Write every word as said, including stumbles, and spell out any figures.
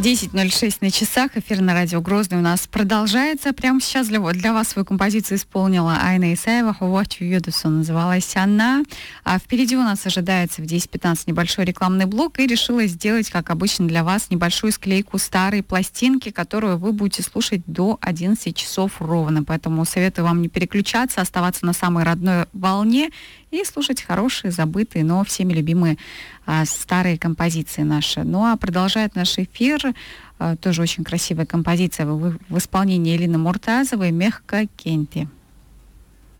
десять ноль шесть на часах. Эфир на радио Грозный у нас продолжается. Прямо сейчас для, для вас свою композицию исполнила Айна Исаева. «What you do», называлась она. А впереди у нас ожидается в десять пятнадцать небольшой рекламный блок. И решила сделать, как обычно, для вас небольшую склейку старой пластинки, которую вы будете слушать до одиннадцати часов ровно. Поэтому советую вам не переключаться, оставаться на самой родной волне и слушать хорошие, забытые, но всеми любимые а, старые композиции наши. Ну а продолжает наш эфир а, тоже очень красивая композиция в, в исполнении Элины Муртазовой «Мехка Кенти».